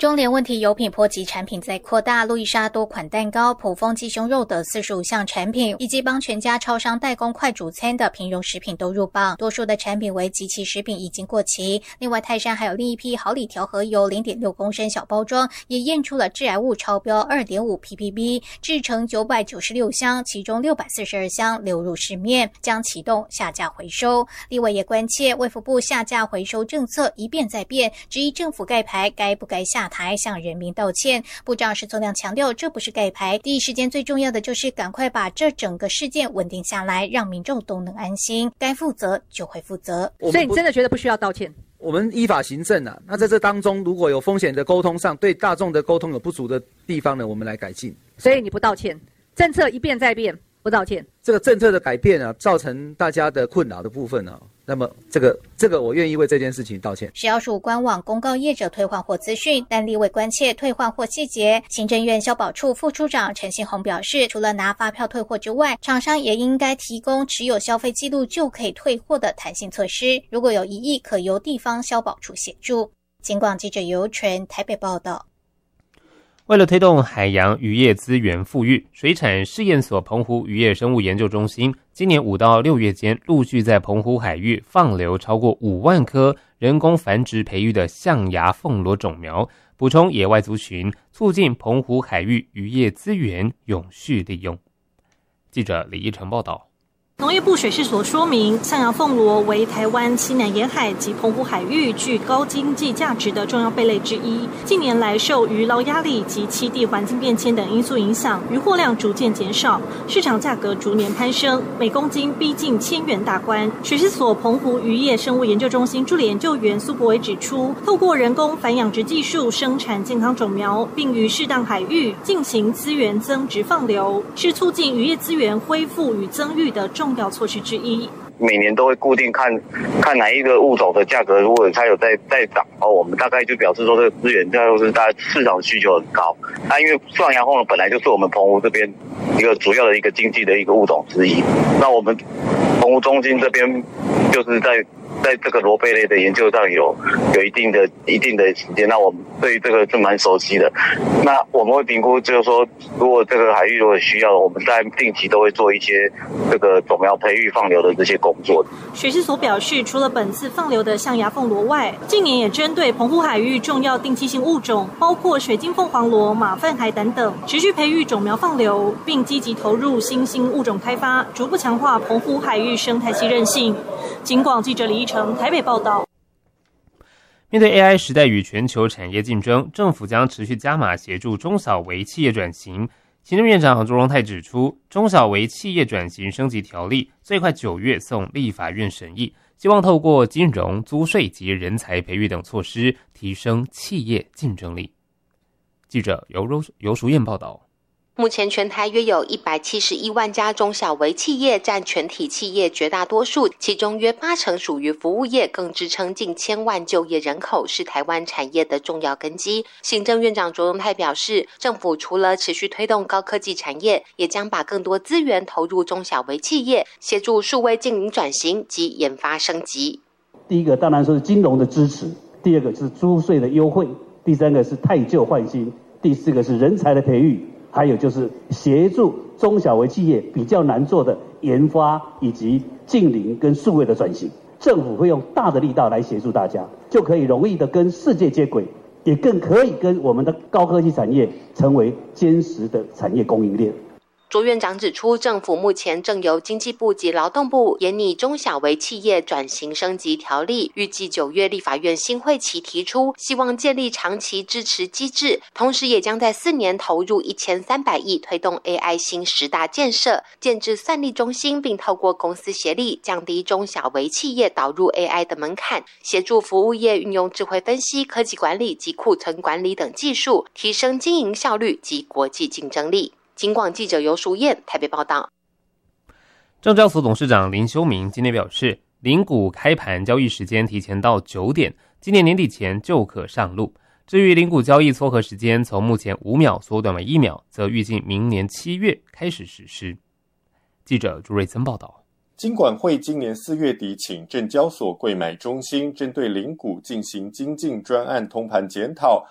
中联问题油品波及产品在扩大，路易莎多款蛋糕、普丰鸡胸肉等45项产品，以及帮全家超商代工快煮餐的平庸食品都入榜，多数的产品为即期食品已经过期。另外，泰山还有另一批好礼调和油 0.6 公升小包装，也验出了致癌物超标 2.5 ppb， 制成996箱，其中642箱流入市面，将启动下架回收。立委也关切卫福部下架回收政策一变再变，质疑政府盖牌该不该下台向人民道歉。部长石宗亮强调，这不是盖牌，第一时间最重要的就是赶快把这整个事件稳定下来，让民众都能安心，该负责就会负责。 所以你真的觉得不需要道歉？ 我们依法行政啊，那在这当中如果有风险的沟通上，对大众的沟通有不足的地方呢，我们来改进。 所以你不道歉，政策一变再变，不道歉。 这个政策的改变啊，造成大家的困扰的部分啊，那么这个我愿意为这件事情道歉。 食药署官网公告业者退换货资讯，但立委关切退换货细节。行政院消保处副处长陈信宏表示，除了拿发票退货之外，厂商也应该提供持有消费记录就可以退货的弹性措施，如果有疑义，可由地方消保处协助。警广记者尤纯台北报道。 为了推动海洋渔业资源富裕，水产试验所澎湖渔业生物研究中心今年5到6月间，陆续在澎湖海域放流超过5万颗人工繁殖培育的象牙凤螺种苗，补充野外族群，促进澎湖海域渔业资源永续利用。记者李依成报道。 农业部水事所说明，象牙凤螺为台湾西南沿海及澎湖海域具高经济价值的重要贝类之一。近年来，受渔捞压力及栖地环境变迁等因素影响，渔获量逐渐减少，市场价格逐年攀升，每公斤逼近1000元大关。水事所澎湖渔业生物研究中心助理研究员苏博伟指出，透过人工繁养殖技术生产健康种苗，并于适当海域进行资源增值放流，是促进渔业资源恢复与增育的重要措施之一。 每年都会固定看哪一个物种的价格，如果它有在涨我们大概就表示说这个资源就是大概市场需求很高。因为象牙凤本来就是我们澎湖这边一个主要的一个经济的一个物种之一。那我们澎湖中心这边就是在这个螺贝类的研究上有一定的时间，那我们对这个是蛮熟悉的。那我们会评估，就是说，如果这个海域如果需要，我们在定期都会做一些这个种苗培育放流的这些工作。 水事所表示，除了本次放流的象牙凤螺外，近年也针对澎湖海域重要定期性物种，包括水晶凤凰螺、马粪海胆等，持续培育种苗放流，并积极投入新兴物种开发，逐步强化澎湖海域生态系韧性。警广记者李依成台北报道。 面对 AI 时代与全球产业竞争，政府将持续加码协助中小微企业转型。行政院长卓荣泰指出，中小微企业转型升级条例最快9月送立法院审议，希望透过金融、租税及人才培育等措施，提升企业竞争力。记者尤淑燕报道。 目前全台约有171万家中小微企业，占全体企业绝大多数，其中约80%属于服务业，更支撑近1000万就业人口，是台湾产业的重要根基。行政院长卓荣泰表示，政府除了持续推动高科技产业，也将把更多资源投入中小微企业，协助数位经营转型及研发升级。 第一个当然是金融的支持，第二个是租税的优惠，第三个是汰旧换新，第四个是人才的培育，还有就是协助中小微企业比较难做的研发以及近邻跟数位的转型，政府会用大的力道来协助大家，就可以容易的跟世界接轨，也更可以跟我们的高科技产业成为坚实的产业供应链。 卓院长指出，政府目前正由经济部及劳动部研拟中小微企业转型升级条例，预计9月立法院新会期提出，希望建立长期支持机制，同时也将在4年投入1300亿推动 AI 新10大建设，建置算力中心，并透过公司协力降低中小微企业导入 AI 的门槛，协助服务业运用智慧分析、科技管理及库存管理等技术，提升经营效率及国际竞争力。警广记者尤淑燕台北报道。 证交所董事长林修明今天表示，零股开盘交易时间提前到9点，今年年底前就可上路。至于零股交易撮合时间从目前5秒缩短为1秒，则预计明年7月开始实施。记者朱瑞增报道。 金管会今年4月底请证交所柜买中心针对零股进行精进专案通盘检讨，